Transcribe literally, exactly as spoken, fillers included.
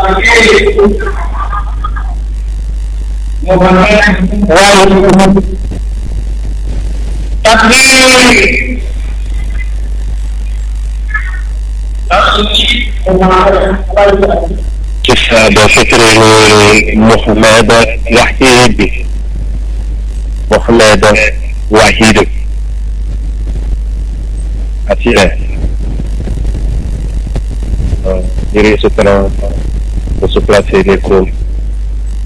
كيف بفكر محمد وحيد محمد وحيد أتيه jadi setelah bersuplasi di kum